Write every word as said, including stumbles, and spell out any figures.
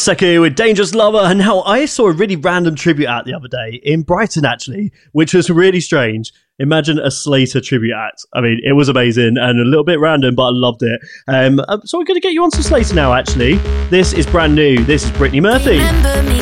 Seku with Dangerous Lover. And now I saw a really random tribute act the other day in Brighton, actually, which was really strange. Imagine a Slater tribute act. I mean, it was amazing and a little bit random, but I loved it. Um, so we're going to get you on some Slater now, actually. This is brand new. This is Brittany Murphy. Remember me